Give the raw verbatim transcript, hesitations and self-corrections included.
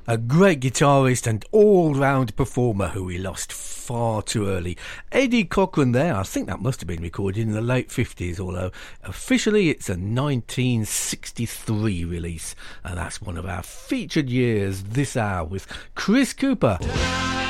A great guitarist and all-round performer who we lost far too early. Eddie Cochran there. I think that must have been recorded in the late fifties, although officially it's a nineteen sixty-three release. And that's one of our featured years this hour with Chris Cooper.